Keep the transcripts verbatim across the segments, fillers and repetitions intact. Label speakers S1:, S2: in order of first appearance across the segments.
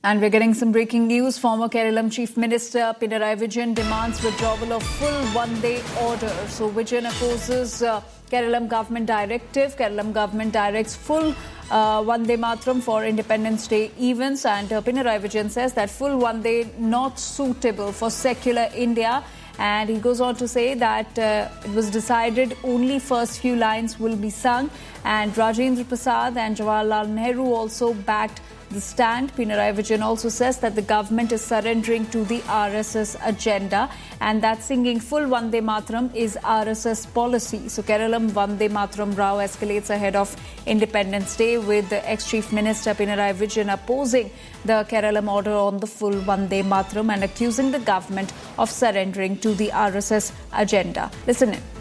S1: And we're getting some breaking news. Former Kerala Chief Minister Pinarayi Vijayan demands withdrawal of full one-day order. So Vijayan opposes uh, Kerala government directive. Kerala government directs full uh, one-day matram for Independence Day events. And uh, Pinarayi Vijayan says that full one-day not suitable for secular India. And he goes on to say that uh, it was decided only first few lines will be sung. And Rajendra Prasad and Jawaharlal Nehru also backed the stand. Pinarayi Vijayan also says that the government is surrendering to the R S S agenda and that singing full Vande Mataram is R S S policy. So Keralam Vande Mataram row escalates ahead of Independence Day with the ex-Chief Minister Pinarayi Vijayan opposing the Keralam order on the full Vande Mataram and accusing the government of surrendering to the R S S agenda. Listen in.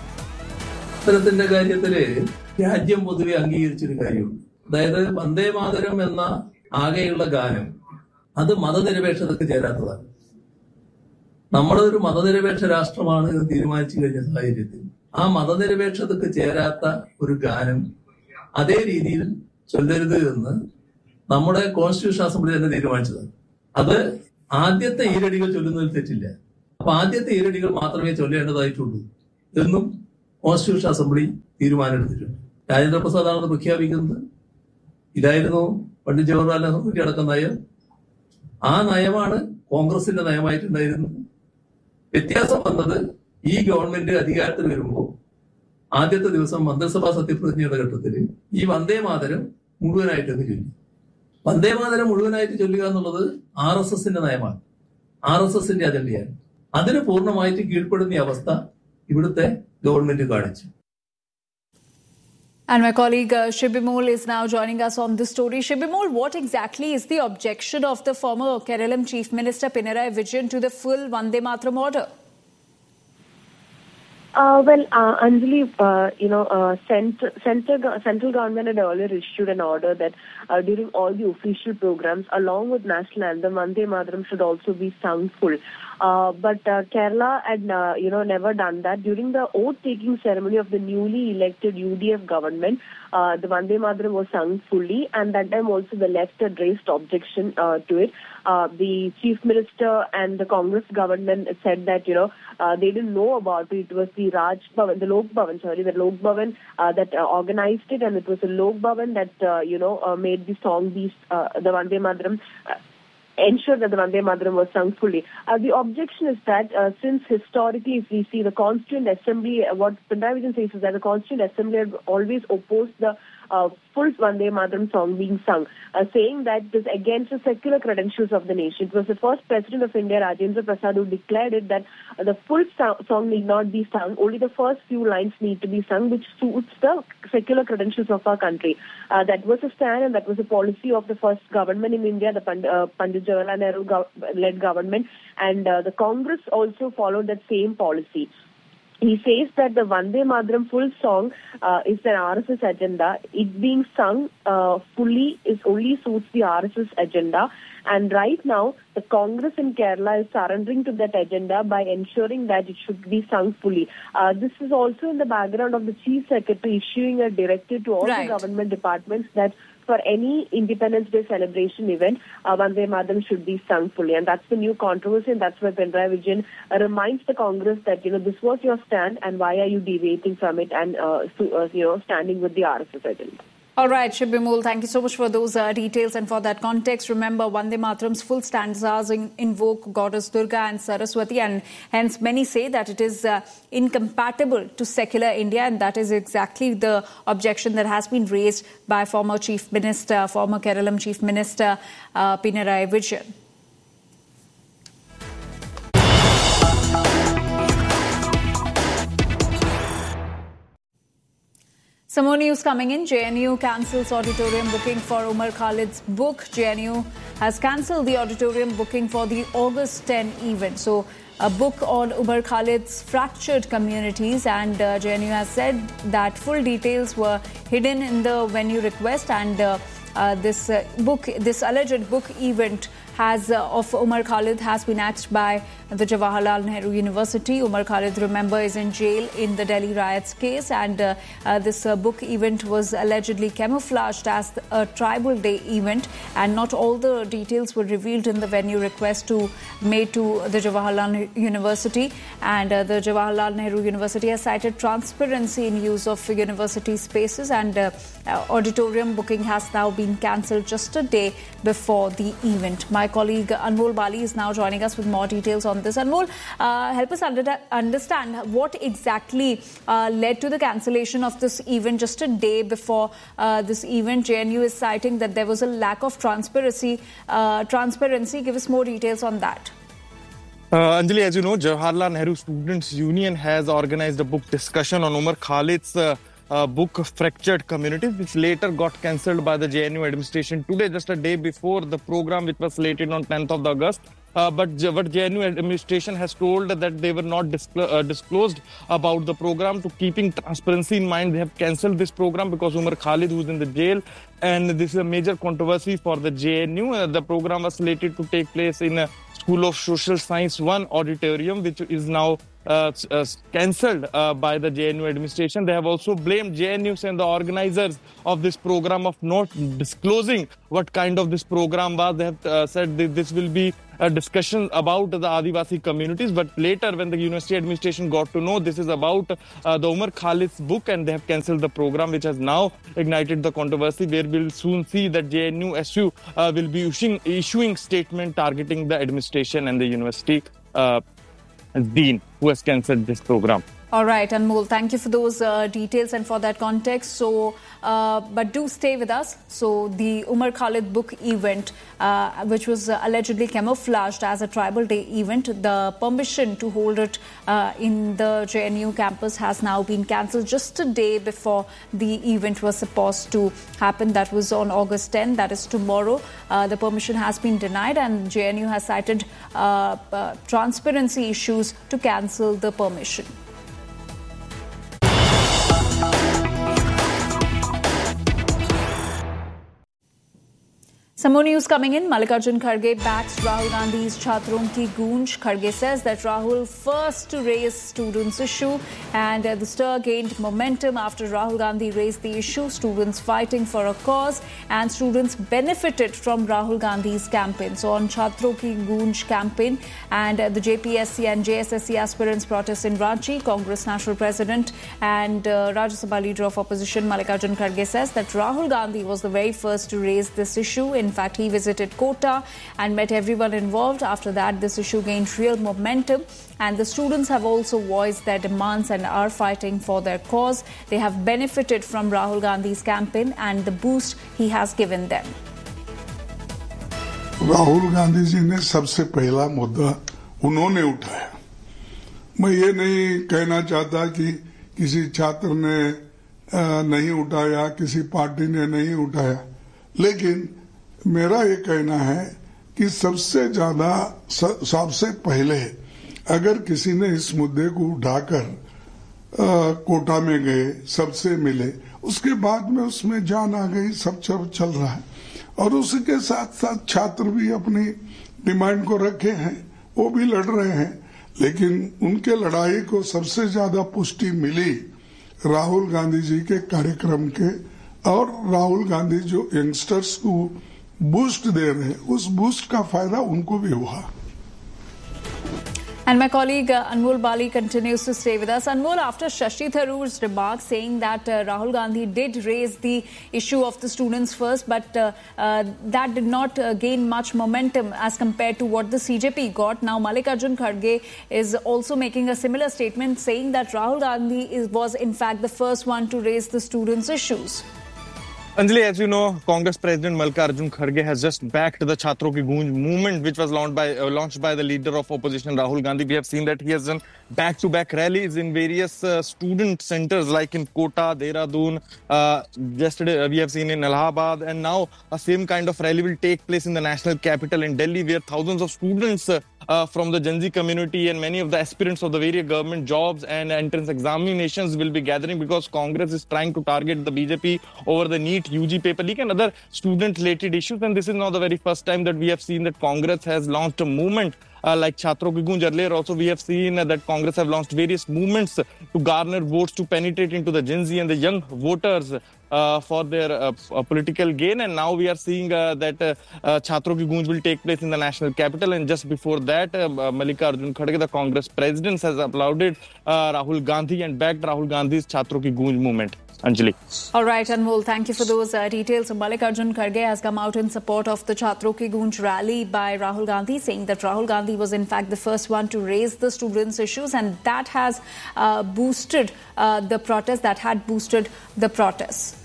S2: രാജ്യം പൊതുവെ അംഗീകരിച്ചൊരു കാര്യമുണ്ട്. അതായത് വന്ദേ മാതരം എന്ന ആകെയുള്ള ഗാനം അത് മതനിരപേക്ഷതയ്ക്ക് ചേരാത്തതാണ്. നമ്മളൊരു മതനിരപേക്ഷ രാഷ്ട്രമാണ് എന്ന് തീരുമാനിച്ചു കഴിഞ്ഞ സാഹചര്യത്തിൽ ആ മതനിരപേക്ഷതയ്ക്ക് ചേരാത്ത ഒരു ഗാനം അതേ രീതിയിൽ ചൊല്ലരുത് എന്ന് നമ്മുടെ കോൺസ്റ്റിറ്റ്യൂഷൻ അസംബ്ലി തന്നെ തീരുമാനിച്ചതാണ്. അത് ആദ്യത്തെ ഈരടികൾ ചൊല്ലുന്നതിൽ തെറ്റില്ല. അപ്പൊ ആദ്യത്തെ ഈരടികൾ മാത്രമേ ചൊല്ലേണ്ടതായിട്ടുള്ളൂ എന്നും കോൺസ്റ്റിറ്റ്യൂഷൻ അസംബ്ലി തീരുമാനമെടുത്തിട്ടുണ്ട്. രാജേന്ദ്ര പ്രസാദാണെന്ന് പ്രഖ്യാപിക്കുന്നത്. ഇതായിരുന്നു പണ്ഡിറ്റ് ജവഹർലാൽ നെഹ്റുവിന്റെ അടക്കം നയം. ആ നയമാണ് കോൺഗ്രസിന്റെ നയമായിട്ടുണ്ടായിരുന്നത്. വ്യത്യാസം വന്നത് ഈ ഗവൺമെന്റ് അധികാരത്തിൽ വരുമ്പോൾ ആദ്യത്തെ ദിവസം മന്ത്രിസഭാ സത്യപ്രതിജ്ഞയുടെ ഘട്ടത്തിൽ ഈ വന്ദേ മാതരം മുഴുവനായിട്ടൊക്കെ ചൊല്ലി. വന്ദേ മാതരം മുഴുവനായിട്ട് ചൊല്ലുക എന്നുള്ളത് ആർ എസ് എസിന്റെ നയമാണ്, ആർ എസ് എസിന്റെ അജണ്ടയാണ്. അതിന് പൂർണ്ണമായിട്ട് കീഴ്പ്പെടുന്ന അവസ്ഥ ഇവിടുത്തെ ഗവൺമെന്റ് കാണിച്ചു.
S1: And my colleague uh, Shibimol is now joining us on this story. Shibimol, what exactly is the objection of the former Keralam Chief Minister Pinarayi Vijayan to the full Vande Mataram order?
S3: Uh, well, uh, Anjali, uh, you know, uh, center, center, central government had earlier issued an order that uh, during all the official programs, along with national anthem, Vande Mataram should also be sung full. Uh, but uh, Kerala had, uh, you know, never done that. During the oath-taking ceremony of the newly elected U D F government, uh, the Vande Mataram was sung fully, and that time also the left had raised objection uh, to it. Uh, the Chief Minister and the Congress government said that, you know, uh, they didn't know about it. It was the Raj Bhavan, the Lok Bhavan, sorry, the Lok Bhavan uh, that uh, organized it, and it was the Lok Bhavan that, uh, you know, uh, made the song, the, uh, the Vande Mataram, uh, ensure that the Vande Mataram was sung fully. Uh, the objection is that uh, since historically, if we see the Constituent Assembly, uh, what Pinarayi Vijayan says is that the Constituent Assembly had always opposed the uh, full Vande Mataram song being sung, uh, saying that it is against the secular credentials of the nation. It was the first President of India, Rajendra Prasad, who declared it that uh, the full so- song need not be sung, only the first few lines need to be sung, which suits the secular credentials of our country. Uh, that was a stand and that was a policy of the first government in India, the Pand- uh, Pandit Jawaharlal Nehru go- led government, and uh, the Congress also followed that same policy. He says that the Vande Mataram full song uh, is an R S S agenda. It being sung uh, fully is only suits the R S S agenda. And right now, the Congress in Kerala is surrendering to that agenda by ensuring that it should be sung fully. Uh, this is also in the background of the Chief Secretary issuing a directive to all right. the government departments that for any Independence Day celebration event, uh, Vande Mataram should be sung fully. And that's the new controversy, and that's why Pinarayi Vijayan uh, reminds the Congress that, you know, this was your stand, and why are you deviating from it and, uh, so, uh, you know, standing with the R S S agenda.
S1: All right, Shibimul, thank you so much for those uh, details and for that context. Remember, Vande Mataram's full stanzas in, invoke Goddess Durga and Saraswati, and hence many say that it is uh, incompatible to secular India, and that is exactly the objection that has been raised by former Chief Minister, former Keralam Chief Minister uh, Pinarayi Vijayan. Some more news coming in. J N U cancels auditorium booking for Umar Khalid's book. J N U has cancelled the auditorium booking for the August tenth event. So, a book on Umar Khalid's fractured communities, and uh, J N U has said that full details were hidden in the venue request, and uh, uh, this uh, book, this alleged book event has uh, of Umar Khalid has been axed by the Jawaharlal Nehru University. Umar Khalid, remember, is in jail in the Delhi riots case, and uh, uh, this uh, book event was allegedly camouflaged as a tribal day event, and not all the details were revealed in the venue request to made to the Jawaharlal University. And uh, the Jawaharlal Nehru University has cited transparency in use of university spaces, and uh, uh, auditorium booking has now been cancelled just a day before the event. My colleague Anmol Bali is now joining us with more details on this. Anmol, uh, help us under- understand what exactly uh, led to the cancellation of this event just a day before uh, this event. J N U is citing that there was a lack of transparency. Uh, transparency. Give us more details on that.
S4: Uh, Anjali, as you know, Jawaharlal Nehru Students' Union has organized a book discussion on Umar Khalid's uh, uh, book Fractured Communities, which later got cancelled by the J N U administration today, just a day before the program, which was slated on tenth of August. Uh, but what J N U administration has told that they were not disclo- uh, disclosed about the program. To keeping transparency in mind, they have cancelled this program because Umar Khalid, who's in the jail, and this is a major controversy for the J N U. Uh, the program was slated to take place in a School of Social Science one auditorium, which is now uh, uh, cancelled uh, by the J N U administration. They have also blamed J N Us and the organizers of this program of not disclosing what kind of this program was. They have uh, said that this will be a discussion about the Adivasi communities, but later when the university administration got to know this is about uh, the Umar Khalid's book, and they have cancelled the program, which has now ignited the controversy, where we'll soon see that J N U S U uh, will be issuing, issuing statement targeting the administration and the university uh, dean who has cancelled this program.
S1: All right, Anmol, thank you for those uh, details and for that context. So, uh, but do stay with us. So, the Umar Khalid book event, uh, which was uh, allegedly camouflaged as a Tribal Day event, the permission to hold it uh, in the J N U campus has now been cancelled just a day before the event was supposed to happen. That was on August tenth, that is tomorrow. Uh, the permission has been denied, and J N U has cited uh, uh, transparency issues to cancel the permission. Some more news coming in. Mallikarjun Kharge backs Rahul Gandhi's Chhatron Ki Goonj. Kharge says that Rahul first to raise students' issue, and uh, the stir gained momentum after Rahul Gandhi raised the issue. Students fighting for a cause, and students benefited from Rahul Gandhi's campaign. So on Chhatron Ki Goonj campaign, and uh, the J P S C and J S S C aspirants protest in Ranchi. Congress National President and uh, Rajya Sabha Leader of Opposition Mallikarjun Kharge says that Rahul Gandhi was the very first to raise this issue. In In fact, he visited Kota and met everyone involved. After that, this issue gained real momentum, and the students have also voiced their demands and are fighting for their cause. They have benefited from Rahul Gandhi's campaign and the boost he has given them.
S5: Rahul Gandhi ji ने सबसे पहला मुद्दा उन्होंने उठाया। मैं ये नहीं कहना चाहता कि किसी छात्र ने नहीं उठाया, किसी पार्टी ने नहीं उठाया, लेकिन मेरा ये कहना है कि सबसे ज्यादा सबसे पहले अगर किसी ने इस मुद्दे को उठाकर कोटा में गए, सबसे मिले, उसके बाद में उसमें जान आ गई, सब चल रहा है, और उसी के साथ साथ छात्र भी अपनी डिमांड को रखे हैं, वो भी लड़ रहे हैं, लेकिन उनके लड़ाई को सबसे ज्यादा पुष्टि मिली राहुल गांधी जी के कार्यक्रम के, और राहुल गांधी जो यंगस्टर्स को बूस्ट दे रहे हैं, उस बूस्ट का फायदा उनको भी हुआ।
S1: And my colleague uh, Anmol Bali continues to stay with us. Anmol, after Shashi Tharoor's remarks saying that uh, Rahul Gandhi did raise the issue of the students first, but uh, uh, that did not uh, gain much momentum as compared to what the C J P got. Now, Mallikarjun Kharge is also making a similar statement saying that Rahul Gandhi is, was in fact the first one to raise the students' issues.
S4: Anjali, as you know, Congress President Mallikarjun Kharge has just backed the Chhatron Ki Goonj movement, which was launched by uh, launched by the leader of opposition, Rahul Gandhi. We have seen that he has done back-to-back rallies in various uh, student centers like in Kota, Dehradun. Uh, yesterday, uh, we have seen in Allahabad, and now a same kind of rally will take place in the national capital in Delhi, where thousands of students uh, uh, from the Gen Z community and many of the aspirants of the various government jobs and entrance examinations will be gathering, because Congress is trying to target the B J P over the NEET NEET, U G paper leak and other student-related issues. And this is not the very first time that we have seen that Congress has launched a movement uh, like Chhatron Ki Goonj. Earlier also we have seen uh, that Congress have launched various movements to garner votes to penetrate into the Gen Z and the young voters uh, for their uh, political gain. And now we are seeing uh, that uh, uh, Chhatron Ki Goonj will take place in the national capital. And just before that, uh, Mallikarjun Kharge, the Congress president, has applauded uh, Rahul Gandhi and backed Rahul Gandhi's Chhatron Ki Goonj movement. Anjali.
S1: All right, Anmol, thank you for those uh, details. So Mallikarjun Kharge has come out in support of the Chhatron Ki Goonj rally by Rahul Gandhi, saying that Rahul Gandhi was in fact the first one to raise the students' issues, and that has uh, boosted uh, the protests, that had boosted the protests.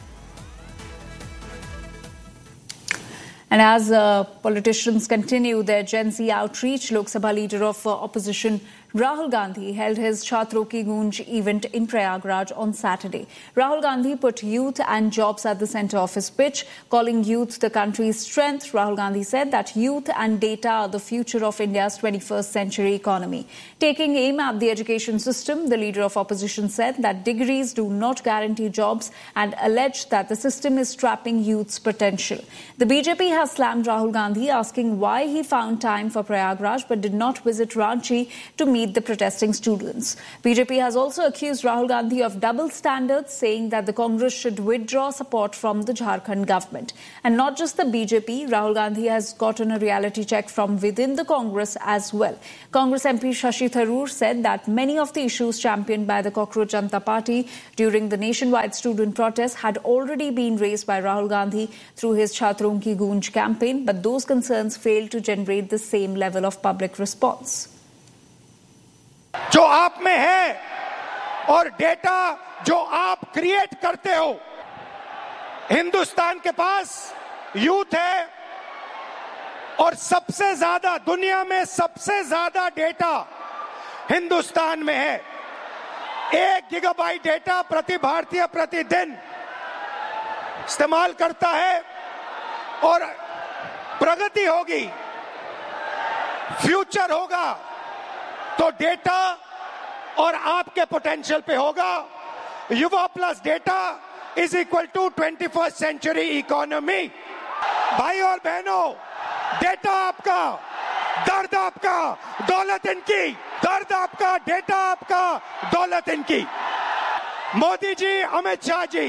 S1: And as uh, politicians continue their Gen Z outreach, Lok Sabha leader of uh, opposition Rahul Gandhi held his Chhatron Ki Goonj event in Prayagraj on Saturday. Rahul Gandhi put youth and jobs at the centre of his pitch, calling youth the country's strength. Rahul Gandhi said that youth and data are the future of India's twenty-first century economy. Taking aim at the education system, the leader of opposition said that degrees do not guarantee jobs and alleged that the system is trapping youth's potential. The B J P has slammed Rahul Gandhi, asking why he found time for Prayagraj but did not visit Ranchi to meet the protesting students. B J P has also accused Rahul Gandhi of double standards, saying that the Congress should withdraw support from the Jharkhand government. And not just the B J P, Rahul Gandhi has gotten a reality check from within the Congress as well. Congress M P Shashi Tharoor said that many of the issues championed by the Cockroach Janata Party during the nationwide student protests had already been raised by Rahul Gandhi through his Chhatron Ki Goonj campaign, but those concerns failed to generate the same level of public response.
S6: जो आप में है और data जो आप create करते हो, हिंदुस्तान के पास यूथ है और सबसे ज्यादा दुनिया में सबसे ज्यादा डेटा हिंदुस्तान में है। एक गीगाबाइट डेटा प्रति भारतीय प्रतिदिन इस्तेमाल करता है और प्रगति होगी, फ्यूचर होगा तो डेटा और आपके पोटेंशियल पे होगा। युवा plus data is equal to twenty first century economy. भाई और बहनों, डेटा आपका, दर्द आपका, दौलत इनकी। दर्द आपका, डेटा आपका, दौलत इनकी। मोदी जी, अमित शाह जी,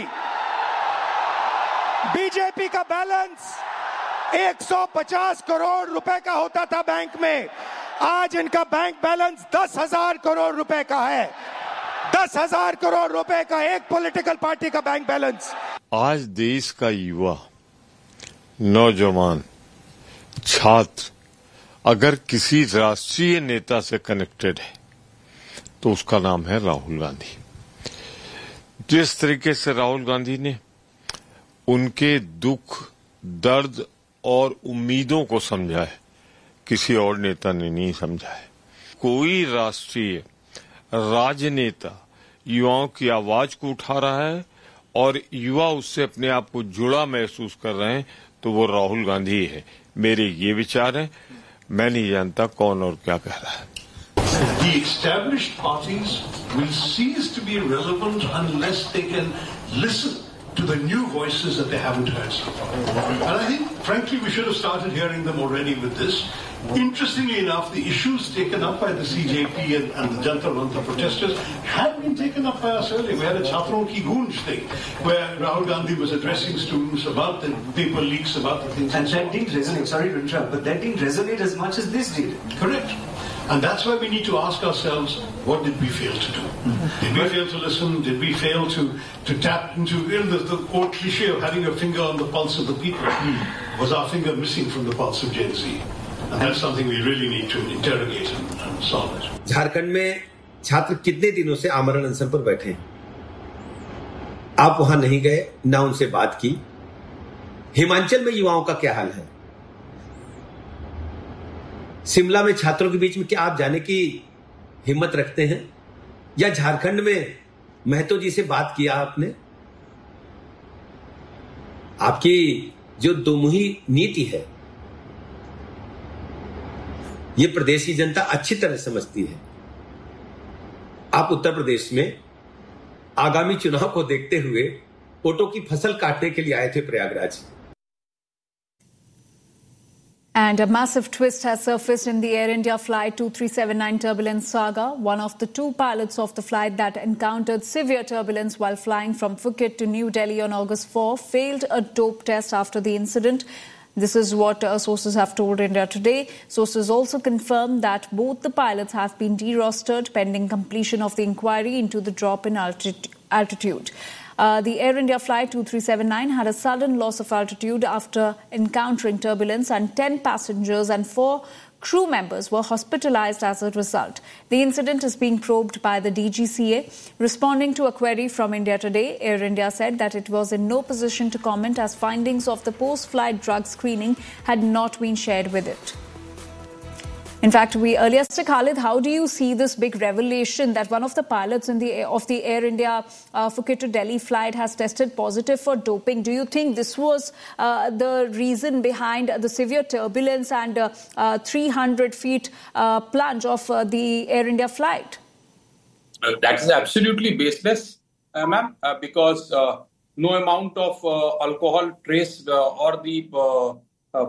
S6: बीजेपी का बैलेंस एक सौ पचास करोड़ रुपए का होता था बैंक में, आज इनका बैंक बैलेंस दस हजार करोड़ रुपए का है। दस हजार करोड़ रुपए का एक पॉलिटिकल पार्टी का बैंक बैलेंस।
S7: आज देश का युवा, नौजवान, छात्र अगर किसी राष्ट्रीय नेता से कनेक्टेड है तो उसका नाम है राहुल गांधी। जिस तरीके से राहुल गांधी ने उनके दुख, दर्द और उम्मीदों को समझा है, किसी और नेता ने नहीं समझा है। कोई राष्ट्रीय राजनेता युवाओं की आवाज को उठा रहा है और युवा उससे अपने आप को जुड़ा महसूस कर रहे हैं तो वो राहुल गांधी है। मेरे ये विचार हैं, मैं नहीं जानता कौन और क्या कह रहा है।
S8: The established parties will cease to be relevant unless they can listen to the new voices that they haven't heard so far. And I think, frankly, we should have started hearing them already with this. Interestingly enough, the issues taken up by the C J P and, and the Jantar Manta protesters had been taken up by us earlier. We had a Chhatron Ki Goonj thing where Rahul Gandhi was addressing students about the paper leaks, about the things.
S9: And that didn't resonate, sorry to interrupt, but that didn't resonate as much as this did.
S8: Correct. And that's why we need to ask ourselves, what did we fail to do? Mm-hmm. Did we fail to listen? Did we fail to, to tap into, you know, the, the old cliche of having a finger on the pulse of the people? Mm. Was our finger missing from the pulse of Gen Z? And that's something we really need to interrogate and, and solve it.
S10: Jharkhand में छात्र कितने दिनों से आमरण अनशन पर बैठे हैं? आप वहां नहीं गए, ना उनसे बात की। हिमाचल में युवाओं का क्या हाल है? शिमला में छात्रों के बीच में क्या आप जाने की हिम्मत रखते हैं? या झारखंड में महतो जी से बात किया आपने? आपकी जो दोमुही नीति है, ये प्रदेश की जनता अच्छी तरह समझती है। आप उत्तर प्रदेश में आगामी चुनाव को देखते हुए ओटो की फसल काटने के लिए आए थे Prayagraj.
S1: And a massive twist has surfaced in the Air India Flight two three seven nine turbulence saga. One of the two pilots of the flight that encountered severe turbulence while flying from Phuket to New Delhi on August fourth failed a dope test after the incident. This is what uh, sources have told India Today. Sources also confirmed that both the pilots have been derostered pending completion of the inquiry into the drop in alti- altitude. Uh, the Air India Flight two three seven nine had a sudden loss of altitude after encountering turbulence, and ten passengers and four crew members were hospitalized as a result. The incident is being probed by the D G C A. Responding to a query from India Today, Air India said that it was in no position to comment as findings of the post-flight drug screening had not been shared with it. In fact, we earlier asked Khalid, how do you see this big revelation that one of the pilots in the of the Air India uh, Phuket to Delhi flight has tested positive for doping? Do you think this was uh, the reason behind the severe turbulence and uh, uh, three hundred feet uh, plunge of uh, the Air India flight?
S11: Uh, that is absolutely baseless, uh, ma'am, uh, because uh, no amount of uh, alcohol trace uh, or the uh, uh,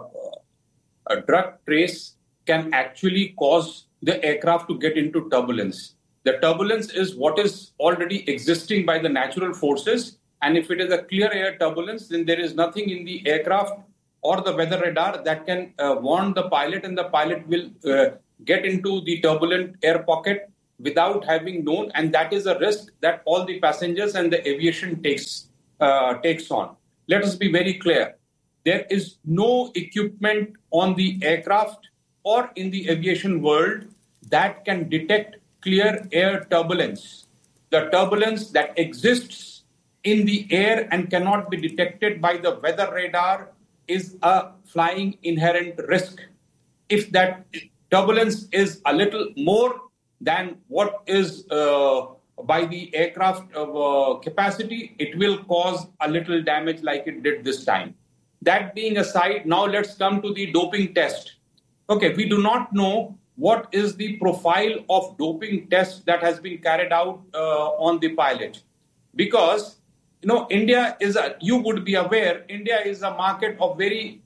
S11: uh, drug trace can actually cause the aircraft to get into turbulence. The turbulence is what is already existing by the natural forces. And if it is a clear air turbulence, then there is nothing in the aircraft or the weather radar that can uh, warn the pilot, and the pilot will uh, get into the turbulent air pocket without having known. And that is a risk that all the passengers and the aviation takes, uh, takes on. Let us be very clear. There is no equipment on the aircraft or in the aviation world that can detect clear air turbulence. The turbulence that exists in the air and cannot be detected by the weather radar is a flying inherent risk. If that turbulence is a little more than what is uh, by the aircraft uh, capacity, it will cause a little damage like it did this time. That being aside, now let's come to the doping test. Okay, we do not know what is the profile of doping test that has been carried out uh, on the pilot. Because, you know, India is, a, you would be aware, India is a market of very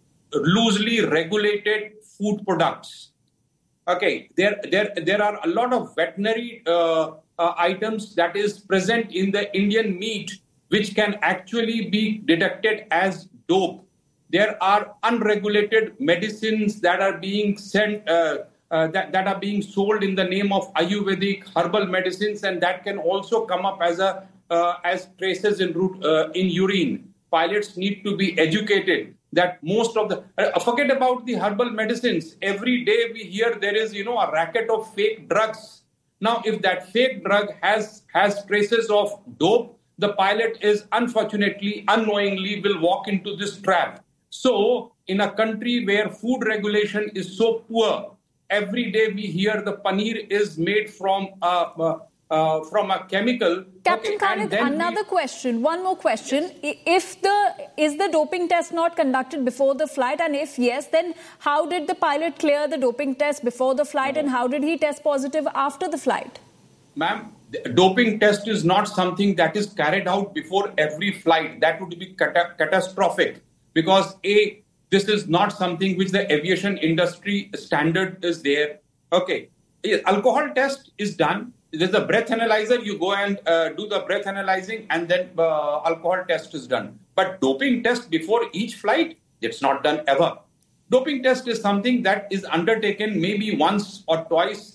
S11: loosely regulated food products. Okay, there, there, there are a lot of veterinary uh, uh, items that is present in the Indian meat which can actually be detected as dope. There are unregulated medicines that are being sent, uh, uh, that, that are being sold in the name of Ayurvedic herbal medicines, and that can also come up as a uh, as traces in root, uh, in urine. Pilots need to be educated that most of the uh, forget about the herbal medicines. Every day we hear there is you know a racket of fake drugs. Now, if that fake drug has has traces of dope, the pilot is unfortunately, unknowingly will walk into this trap. So, in a country where food regulation is so poor, every day we hear the paneer is made from a, uh, uh, from a chemical.
S1: Captain okay, Khalid, another we... question, one more question. Yes. If the is the doping test not conducted before the flight, and if yes, then how did the pilot clear the doping test before the flight, no. and how did he test positive after the flight?
S11: Ma'am, the doping test is not something that is carried out before every flight. That would be cat- catastrophic. Because A, this is not something which the aviation industry standard is there. Okay. Alcohol test is done. There's a breath analyzer. You go and uh, do the breath analyzing, and then uh, alcohol test is done. But doping test before each flight, it's not done ever. Doping test is something that is undertaken maybe once or twice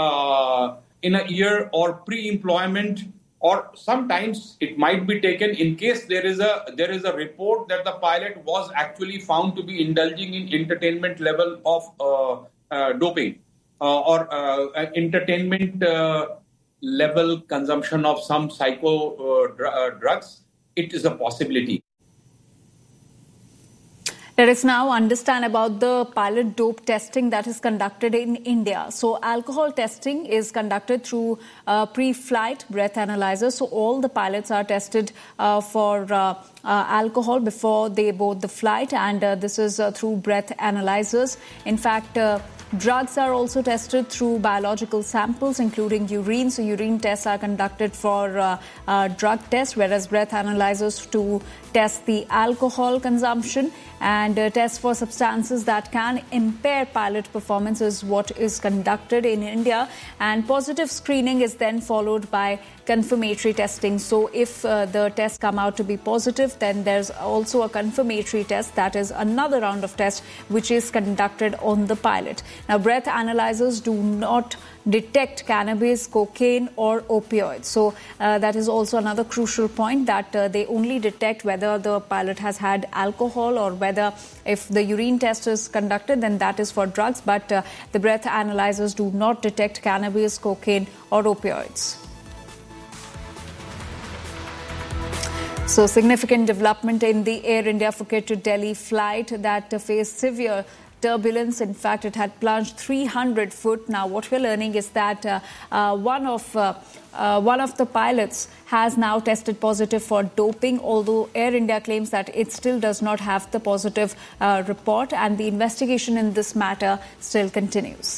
S11: uh, in a year or pre-employment. Or sometimes it might be taken in case there is a there is a report that the pilot was actually found to be indulging in entertainment level of uh, uh, doping uh, or uh, entertainment uh, level consumption of some psycho uh, dr- uh, drugs. It is a possibility.
S1: Let us now understand about the pilot dope testing that is conducted in India. So alcohol testing is conducted through uh, pre-flight breath analyzers. So all the pilots are tested uh, for uh, uh, alcohol before they board the flight, and uh, this is uh, through breath analyzers. In fact, uh, drugs are also tested through biological samples, including urine. So urine tests are conducted for uh, uh, drug tests, whereas breath analyzers to test the alcohol consumption, and uh, tests for substances that can impair pilot performance is what is conducted in India. And positive screening is then followed by confirmatory testing. So if uh, the tests come out to be positive, then there's also a confirmatory test, that is another round of tests which is conducted on the pilot. Now, breath analyzers do not detect cannabis, cocaine or opioids. So uh, that is also another crucial point, that uh, they only detect whether the pilot has had alcohol, or whether if the urine test is conducted, then that is for drugs. But uh, the breath analyzers do not detect cannabis, cocaine or opioids. So significant development in the Air India Phuket to Delhi flight that uh, faced severe turbulence. In fact, it had plunged three hundred foot. Now, what we're learning is that uh, uh, one of uh, uh, one of the pilots has now tested positive for doping, although Air India claims that it still does not have the positive uh, report, and the investigation in this matter still continues.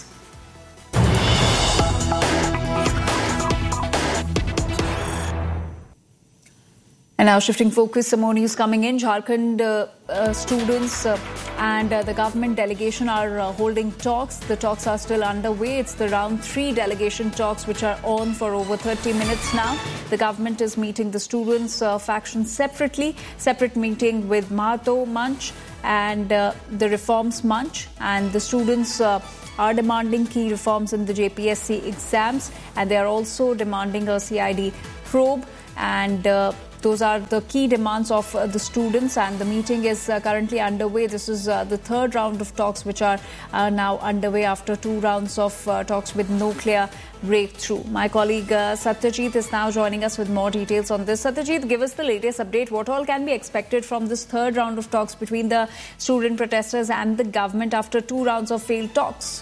S1: And now shifting focus, some more news coming in. Jharkhand uh, uh, students uh, and uh, the government delegation are uh, holding talks. The talks are still underway. It's the round three delegation talks which are on for over thirty minutes now. The government is meeting the students' uh, faction separately. Separate meeting with Mahato Manch and uh, the Reforms Manch. And the students uh, are demanding key reforms in the J P S C exams. And they are also demanding a C I D probe. And uh, those are the key demands of uh, the students, and the meeting is uh, currently underway. This is uh, the third round of talks which are uh, now underway after two rounds of uh, talks with no clear breakthrough. My colleague uh, Satyajit is now joining us with more details on this. Satyajit, give us the latest update. What all can be expected from this third round of talks between the student protesters and the government after two rounds of failed talks?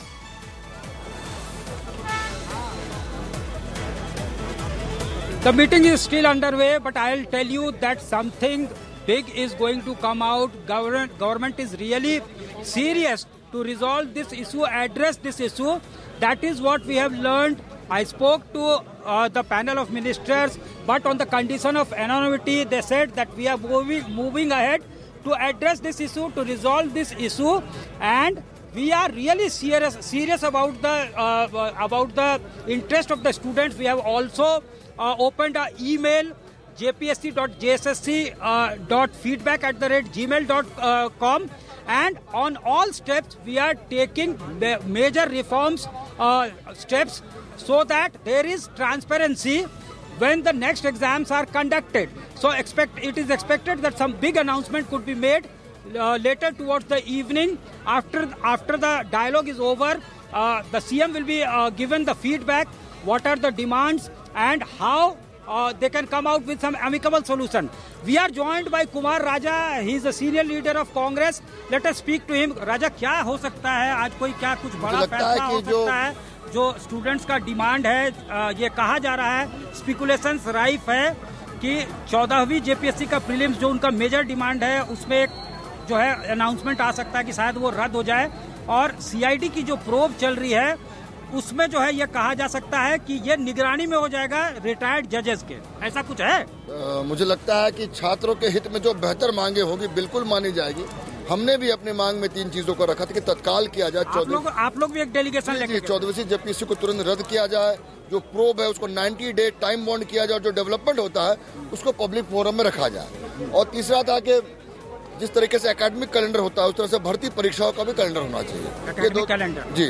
S12: The meeting is still underway, but I'll tell you that something big is going to come out. Government, government is really serious to resolve this issue, address this issue. That is what we have learned. I spoke to uh, the panel of ministers, but on the condition of anonymity, they said that we are moving, moving ahead to address this issue, to resolve this issue, and we are really serious, serious about the uh, about the interest of the students. We have also Uh, opened an email, j p s c dot j s s c dot feedback at the rate gmail dot com, and on all steps we are taking major reforms uh, steps so that there is transparency when the next exams are conducted. So expect it is expected that some big announcement could be made uh, later towards the evening. After after the dialogue is over, uh, the C M will be uh, given the feedback, what are the demands and how uh, they can come out with some amicable solution. We are joined by Kumar Raja. He is a senior leader of Congress. Let us speak to him. Raja, क्या हो सकता है आज, कोई क्या कुछ बड़ा फैसला हो सकता है जो स्टूडेंट्स का डिमांड है? आ, ये कहा जा रहा है, स्पेकुलेशंस राइफ है कि चौदहवीं जेपीएससी का प्रीलिम्स जो उनका मेजर डिमांड है उसमें एक जो है अनाउंसमेंट आ सकता है कि शायद वो रद्द हो जाए, और सीआईडी की जो प्रोब चल रही है उसमें जो है ये कहा जा सकता है कि ये निगरानी में हो जाएगा रिटायर्ड जजेस के, ऐसा कुछ है?
S13: आ, मुझे लगता है कि छात्रों के हित में जो बेहतर मांगे होगी बिल्कुल मानी जाएगी। हमने भी अपनी मांग में तीन चीजों को रखा था कि तत्काल किया जाए। आप लोग आप लोग भी एक डेलीगेशन लेके चौदहवीं जेपीएससी को तुरंत रद्द किया जाए, जो प्रोब है उसको नब्बे डे टाइम बॉन्ड किया जाए, जो डेवलपमेंट होता है उसको पब्लिक फोरम में रखा जाए, और तीसरा था कि जिस तरीके से एकेडमिक कैलेंडर होता है उस तरह से भर्ती परीक्षाओं का भी कैलेंडर होना चाहिए। Academic calendar ji,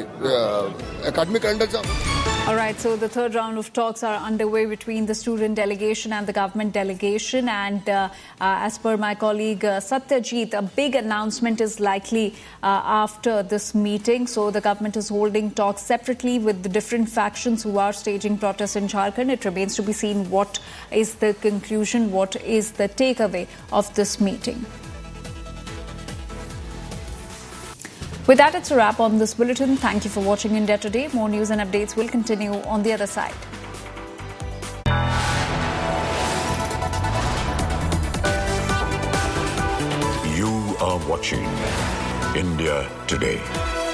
S13: academic calendar.
S1: All right, so the third round of talks are underway between the student delegation and the government delegation, and uh, uh, as per my colleague uh, Satyajit, a big announcement is likely uh, after this meeting. So the government is holding talks separately with the different factions who are staging protests in Jharkhand. It remains to be seen what is the conclusion, what is the takeaway of this meeting. With that, it's a wrap on this bulletin. Thank you for watching India Today. More news and updates will continue on the other side.
S14: You are watching India Today.